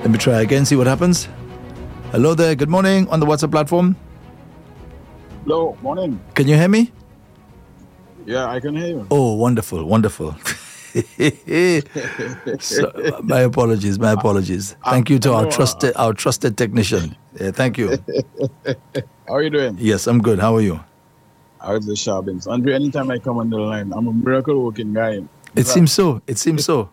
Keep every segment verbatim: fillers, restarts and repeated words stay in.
Let me try again, see what happens. Hello there, good morning on the WhatsApp platform. Hello, morning. Can you hear me? Yeah, I can hear you. Oh, wonderful, wonderful. So, my apologies, my apologies. Thank you to our trusted our trusted technician. Yeah, thank you. How are you doing? Yes, I'm good. How are you? How's the Shabins? Andre, anytime I come on the line, I'm a miracle working guy. It seems so. It seems so.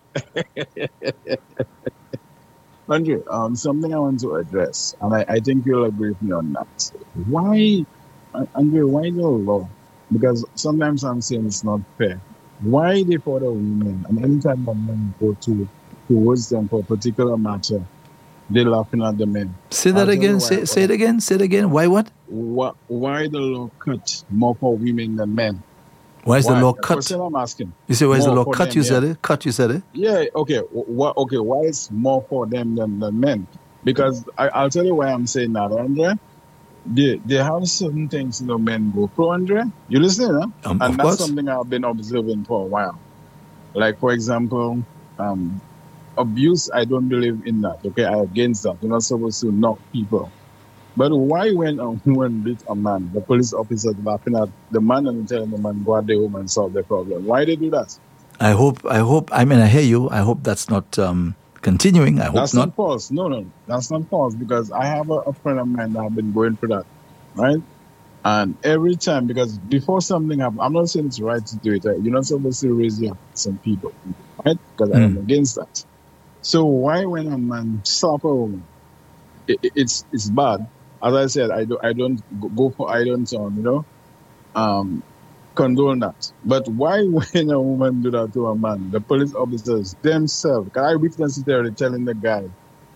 Andre, um, something I want to address, and I, I think you'll agree with me on that. Why, Andre, why the law? Because sometimes I'm saying it's not fair. Why they for the women, and anytime the men go to towards them for a particular matter, they're laughing at the men. Say that I'll again. why, Say, say it again. Say it again. Why what? Why, why the law cut more for women than men? Why is why? the law That's cut? the question I'm asking. You say why is the More law for cut? them, You yeah. said it. Cut. You said it. Yeah. Okay. What? Okay. Why is more for them than, than men? Because I, I'll tell you why I'm saying that, Andre. They, they have certain things you know men go through, Andre. You listening, huh? Um, and of that's course. something I've been observing for a while. Like, for example, um, abuse, I don't believe in that. Okay, I'm against that. You're not supposed to knock people. But why when a woman beat a man, the police officer laughing at the man and telling the man, go out there home and solve the problem? Why they do that? I hope. I hope. I mean, I hear you. I hope that's not um, continuing. I hope That's not. not false. No, no, that's not false because I have a, a friend of mine that have been going through that, right? And every time, because before something happens, I'm not saying it's right to do it. Right? You're not supposed to raise your hands on people, right? Because mm. I am against that. So why, when a man slap a woman, it, it, it's it's bad. As I said, I do I don't go for I don't um, you know, um, condone that. But why, when a woman do that to a man, the police officers themselves, because I witnessed it there, telling the guy,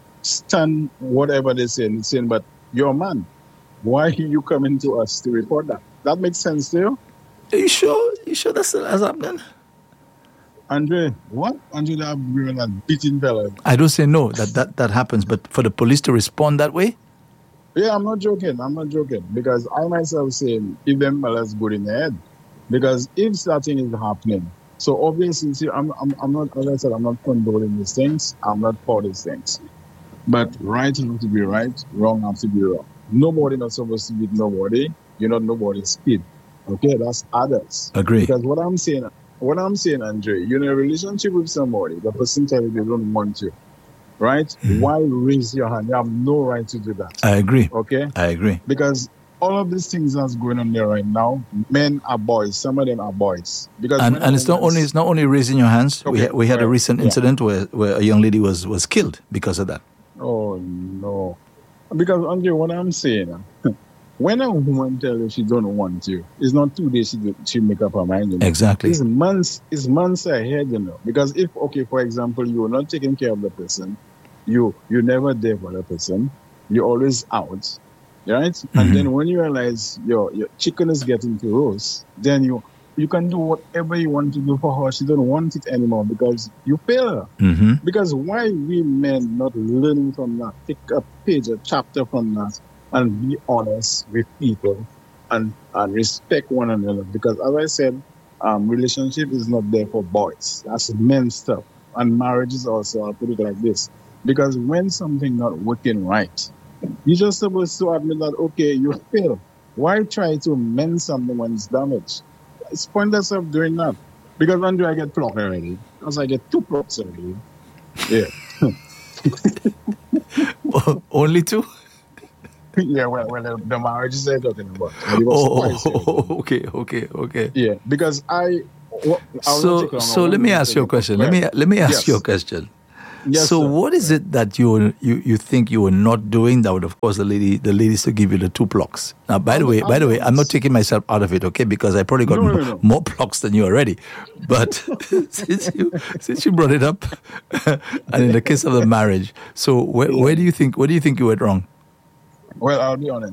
stand whatever they say, and saying, but you're a man. Why are you coming to us to report that? That makes sense to you? Are you sure? You sure that's has happened? Andre, what? Andre, that girl that beating fella. I don't say no that, that that happens, but for the police to respond that way? Yeah, I'm not joking. I'm not joking. Because I myself say, if them fellas good in the head. Because if that thing is happening, so obviously, see, I'm, I'm, I'm not, as I said, I'm not condoning these things. I'm not for these things. But right has to be right, wrong has to be wrong. Nobody not supposed to beat nobody. You're not nobody's kid. Okay, that's others. Agree. Because what I'm saying, what I'm saying, Andre, you're in a relationship with somebody, the person tells you they don't want you, right? Mm-hmm. Why raise your hand? You have no right to do that. I agree. Okay? I agree. Because all of these things that's going on there right now, men are boys. Some of them are boys. Because and and it's not only it's not only raising your hands. Okay, we ha- we had right. a recent incident yeah. where, where a young lady was was killed because of that. Oh no. Because, Andre, what I'm saying, when a woman tells you she don't want you, it's not two days she she make up her mind. You know? Exactly. It's months, it's months ahead, you know. Because if, okay, for example, you're not taking care of the person, you, you're never there for the person, you're always out, right? Mm-hmm. And then when you realize your, your chicken is getting to roast, then you you can do whatever you want to do for her. She don't want it anymore because you fail her. Mm-hmm. Because why we men not learning from that? Pick a page, a chapter from that, and be honest with people and, and respect one another. Because as I said, um, relationship is not there for boys. That's men's stuff. And marriage is also, I'll put it like this. Because when something not working right, you're just supposed to admit that, okay, you fail. Why try to mend something when it's damaged? It's pointless of doing that. Because when do I get plucked already? Because I get two plucks already. Yeah. Only two? Yeah, well, well the, the marriage is I'm talking about. Oh, oh okay, okay, okay. Yeah, because I... Well, so so let me ask you a question. Let me, let me ask yes. you a question. Yes, so sir. what is it that you you you think you were not doing that would, of course, the lady the ladies to give you the two blocks? Now, by the way, by the way, I'm not taking myself out of it, okay? Because I probably got no, more, no, no. more blocks than you already. But since you since you brought it up, and in the case of the marriage, so where, where do you think where do you think you went wrong? Well, I'll be honest.